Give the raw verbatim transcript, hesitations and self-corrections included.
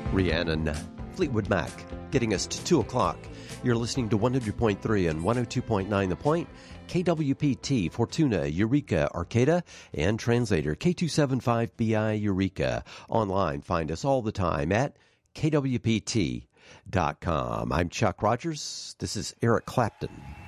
Rhiannon, Fleetwood Mac, getting us to two o'clock. You're listening to one hundred point three and one oh two point nine The Point, K W P T, Fortuna, Eureka, Arcata, and translator K two seventy-five B I Eureka. Online, find us all the time at K W P T dot com. I'm Chuck Rogers. This is Eric Clapton.